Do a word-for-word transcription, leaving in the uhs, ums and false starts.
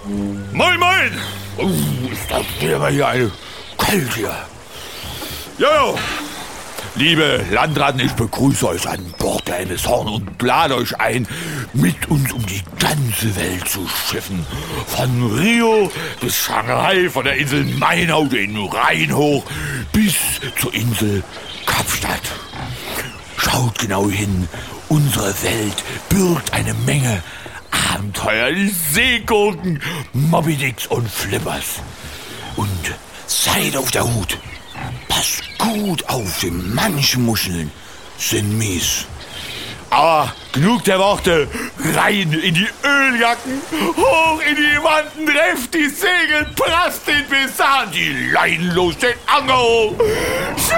Moin, moin! Oh, ist das aber hier eine kalt hier. Jojo! Liebe Landratten, ich begrüße euch an Bord der M S Horn und lade euch ein, mit uns um die ganze Welt zu schiffen. Von Rio bis Shanghai, von der Insel Mainau den Rhein hoch bis zur Insel Kapstadt. Schaut genau hin, unsere Welt birgt eine Menge Abenteuer, die Seegurken, Moby Dicks und Flippers. Und seid auf der Hut. Passt gut auf, denn manche Muscheln sind mies. Aber genug der Worte, rein in die Öljacken, hoch in die Wanten, trefft die Segel, prasst den Besan, die Leinen los, den Anger hoch.